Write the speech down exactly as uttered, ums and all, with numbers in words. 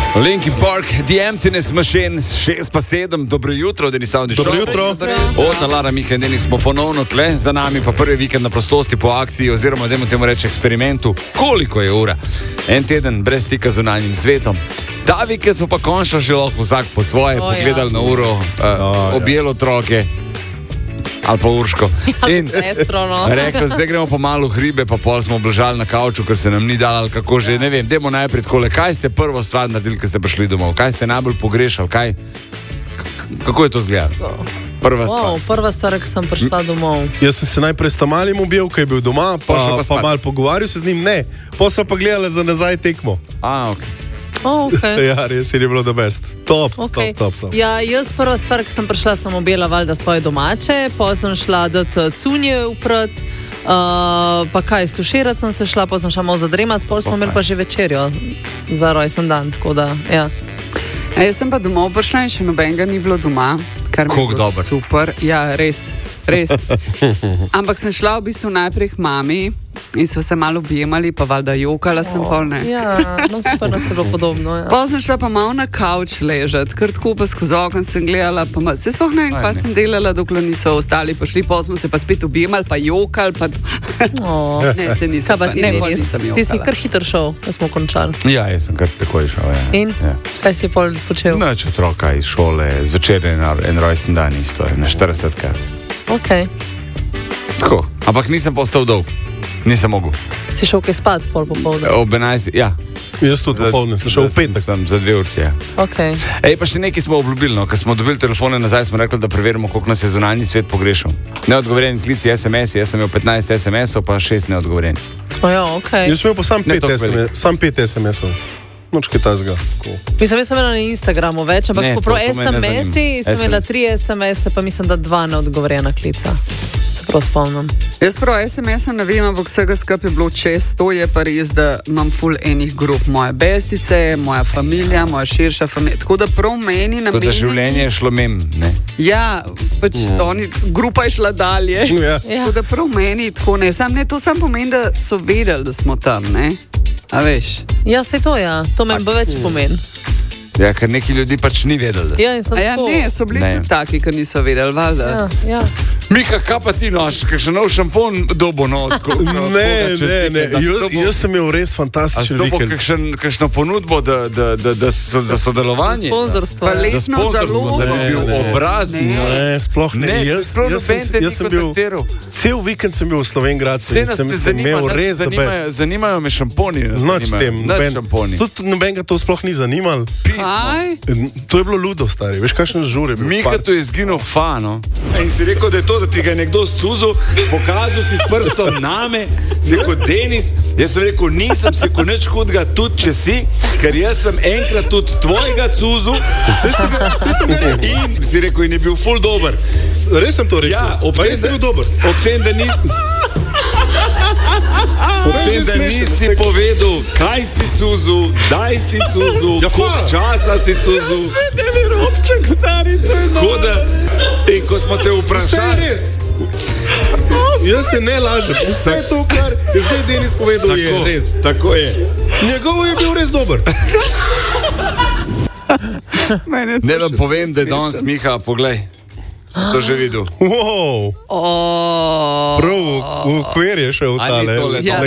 Linkin Park, The Emptiness Machine, šest pa sedem, dobro jutro, Denis Avdić. Dobro jutro. Od Lara Miha in Denis smo ponovno tle, za nami pa prvi vikend na prostosti po akciji, oziroma dajmo temu reči eksperimentu, koliko je ura. En teden brez stika z zunanjim svetom. Ta vikend so pa končno že lahko vsak po svoje, O, pogledali ja. na uro, uh, ja. objelo otroke. Ali pa Urško. In Sestro, no. rekli, zdaj gremo pa malo v hribe, pa pol smo obležali na kavču, ker se nam ni dalo, ali kako že, ne vem. Dajmo najprej takole, kaj ste prvo stvar naredili, ko ste prišli domov? Kaj ste najbolj pogrešali? Kaj? Kako je to izgledalo? Prva stvar. Wow, prva stvar, ko sem prišla domov. Jaz sem se najprej s Tamalim objel, ko je bil doma, pa, Pa šel pa pa, spat. pa mal pogovarjal se z njim, ne. Pa so pa gledali za nazaj tekmo. A, ok. Oh, okay. Ja, res je bilo the best. Top, Okay. top, top, top. Ja, jaz prva stvar, ko sem prišla, sem objela valjda svoje domače, pa sem šla dati cunje uprat, uh, pa kaj, stuširati sem se šla, pa sem šla malo zadremat, pol smo Okay. imeli pa že večerjo za rojsten dan, tako da, ja. A jaz sem pa domov prišla in še nobenega ni bilo doma, kar mi je Koliko bilo dober. super. Ja, res, res. Ampak sem šla v bistvu najprej k mami in smo se malo objemali, pa valjda jokala sem pol ne. Ja, no super nas je bilo podobno, ja. Pa sem šla pa malo na kavč ležati, ker tako pa skozi okno sem gledala, pa ma, se sploh ne vem, kaj ne. sem delala, dokler niso ostali prišli, pa smo se pa spet objemali, pa jokali, pa Oh. ne, se nisem, Kaj pa ti, ne, pol Denis? nisem Ti si jokala. kar hiter šel, da smo končali. Ja, jaz sem kar takoj šel, ja. In? Ja. Kaj si pol počel? Noč otroka iz šole, zvečer je na en rojsten dan isto, je na štiridesetkrat. Ok. Tako, ampak nisem postal dolg. Nisem mogel. Si šel kaj spat pol popovdne? Ob enajstih, ja. Jaz tudi popolne, sem šel v petek. Tam za dve urci, ja. Ok. Ej, pa še nekaj smo obljubili, no. Ko smo dobili telefone nazaj, smo rekli, da preverimo, koliko nas je zunanji svet pogrešal. Neodgovorjeni klici, es em esi, jaz sem imel petnajst es em esov, pa šest neodgovorjenih. O ja, ok. Jaz sem imel pa sam Ne pet, toliko es em es, sam pet es em esov. Noč kaj tazga. Mislim, jaz sem imela na Instagramu več, ampak Ne, po prav to- to me ne es em esi sem imela S M S. tri es em ese, pa mislim, da dva neodgovorjena klica. Se prav spomnim. Jaz prav es em esa ne vem, ampak vsega skupaj je bilo čez, to je pa res, da imam ful enih grup, moje bestice, moja familija, moja širša familija, tako da prav meni Tako da namenjeni. življenje je šlo mem, ne. Ja, pač Mm. oni, grupa je šla dalje. Ja. Ja. Tako da prav meni tako ne, sam ne, to sam pomeni, da so vedeli, da smo tam, ne? A veš? Ja, sej to ja, to meni bo več pomen. Ja, ker neki ljudi pač ni vedeli. Ja, in sem A ja, tako. ne, so bili Ne. tudi taki, ki niso vedeli, valjda. Ja, ja. Miha, kaj pa ti noš, kakšen nov šampon dobo, no? Tako, no, Ne, tako da čez ne, ne. vikend, a si Jaz, dobil- jaz sem imel res A si fantastičen dobil vikend. kakšen, kakšno ponudbo, da, da, da, da so, za sodelovanje? Sponzorstvo. Pa ja. le- Za Letno sponzorstvo, zalogo. da bi bil Ne, ne. obraz. Ne, sploh ne. Ne, jaz, sploh jaz, sem, noben te ni jaz sem bil, kontaktiral. cel vikend sem bil v Slovenjgradcu Vse in nas sem, ne sem zanima, imel nas res dober. zanimajo, zanimajo me šamponi. nas Noč zanimajo. tem, Nič noben, šamponi. tudi nobenega to sploh ni zanimalo. Kaj? To je bilo ludo, stari. Veš, kakšen žur je bil. Miha, to je izginil fano. In si rekel, da je to, da ti ga je nekdo scuzil, pokazal si s prstom name, si rekel, Denis, jaz sem rekel, nisem si rekel nič hudega, tudi če si, ker jaz sem enkrat tudi tvojega cuzil. Vse sem ga, vse sem ga res. In si rekel, in je bil ful dober. Res sem to rekel. Ja, ob Pa tem, res da, sem bil dober. ob tem, da nisi... Ob tem, da nisi povedal, kaj si cuzil, daj si cuzil, Ja, koliko fa. časa si cuzil. Deli robček, stari, to je Tako da, in ko smo te Vse je vprašali, res. Jaz se ne lažem. Vse to, kar je zdaj Denis povedal, je tako, res. tako je. Njegov je bil res dober. Mene to Ne še vam povem, da je danes Miha, poglej. Sem to že videl. Wow. O, Prav, v, v okvir je šel A ni tale. tole Ja,